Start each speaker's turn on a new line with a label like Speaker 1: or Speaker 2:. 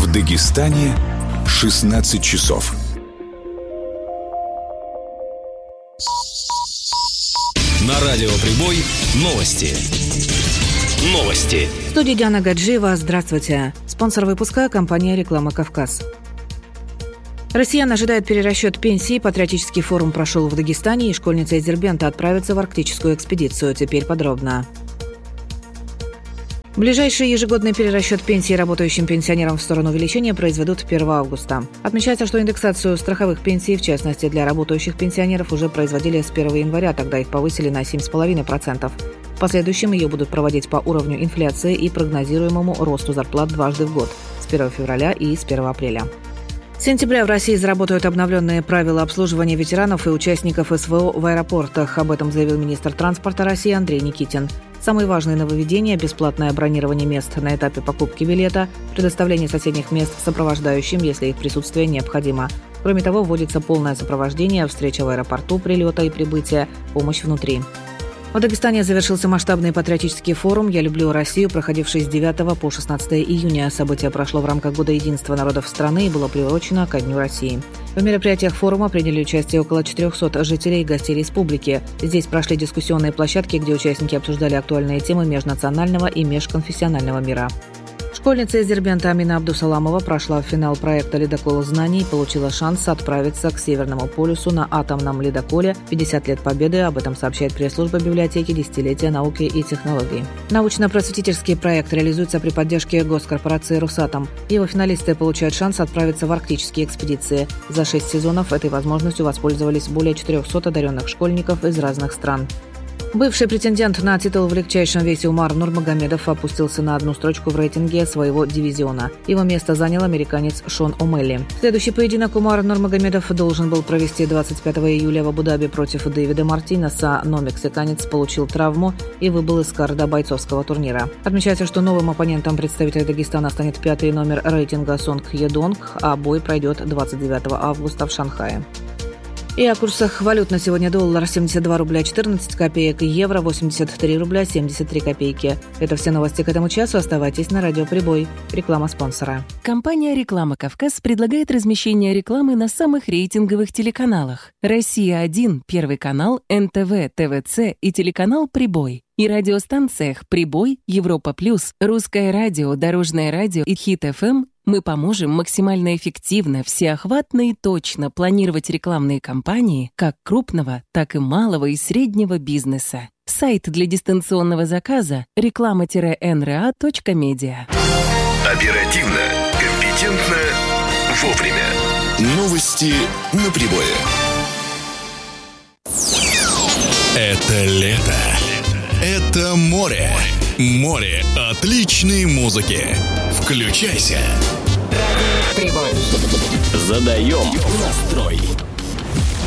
Speaker 1: В Дагестане 16 часов.
Speaker 2: На радио «Прибой» новости.
Speaker 3: В студии Диана Гаджиева. Здравствуйте. Спонсор выпуска – компания «Реклама Кавказ». Россиян ожидает перерасчет пенсий. Патриотический форум прошел в Дагестане, и школьница из Дербента отправится в арктическую экспедицию. Теперь подробно. Ближайший ежегодный перерасчет пенсий работающим пенсионерам в сторону увеличения произведут 1 августа. Отмечается, что индексацию страховых пенсий, в частности для работающих пенсионеров, уже производили с 1 января, тогда их повысили на 7,5%. В последующем ее будут проводить по уровню инфляции и прогнозируемому росту зарплат дважды в год – с 1 февраля и с 1 апреля. С сентября в России заработают обновленные правила обслуживания ветеранов и участников СВО в аэропортах. Об этом заявил министр транспорта России Андрей Никитин. Самые важные нововведения – бесплатное бронирование мест на этапе покупки билета, предоставление соседних мест сопровождающим, если их присутствие необходимо. Кроме того, вводится полное сопровождение, встреча в аэропорту, прилета и прибытия, помощь внутри. В Дагестане завершился масштабный патриотический форум «Я люблю Россию», проходивший с 9 по 16 июня. Событие прошло в рамках Года единства народов страны и было приурочено ко Дню России. В мероприятиях форума приняли участие около 400 жителей и гостей республики. Здесь прошли дискуссионные площадки, где участники обсуждали актуальные темы межнационального и межконфессионального мира. Школьница из Дербента Амина Абдусаламова прошла в финал проекта «Ледокол знаний» и получила шанс отправиться к Северному полюсу на атомном ледоколе. 50 лет победы. Об этом сообщает пресс-служба библиотеки «Десятилетия науки и технологий». Научно-просветительский проект реализуется при поддержке госкорпорации «Росатом». Его финалисты получают шанс отправиться в арктические экспедиции. За 6 сезонов этой возможностью воспользовались более 400 одаренных школьников из разных стран. Бывший претендент на титул в легчайшем весе Умар Нурмагомедов опустился на одну строчку в рейтинге своего дивизиона. Его место занял американец Шон О'Мелли. Следующий поединок Умар Нурмагомедов должен был провести 25 июля в Абу-Даби против Дэвида Мартинеса, но мексиканец получил травму и выбыл из карда бойцовского турнира. Отмечается, что новым оппонентом представителя Дагестана станет 5-й номер рейтинга Сонг Едонг, а бой пройдет 29 августа в Шанхае. И о курсах валют на сегодня: доллар 72 рубля 14 копеек, евро 83 рубля 73 копейки. Это все новости к этому часу. Оставайтесь на радио «Прибой». Реклама спонсора.
Speaker 4: Компания «Реклама Кавказ» предлагает размещение рекламы на самых рейтинговых телеканалах: «Россия-1», Первый канал, НТВ, ТВЦ и телеканал «Прибой». И радиостанциях «Прибой», «Европа Плюс», «Русское радио», «Дорожное радио» и «Хит-ФМ». Мы поможем максимально эффективно, всеохватно и точно планировать рекламные кампании как крупного, так и малого и среднего бизнеса. Сайт для дистанционного заказа – reklama-nra.media.
Speaker 1: Оперативно, компетентно, вовремя. Новости на Прибое. Это лето. Это море. Море отличной музыки. Включайся.
Speaker 3: Прибой.
Speaker 2: Задаем настрой.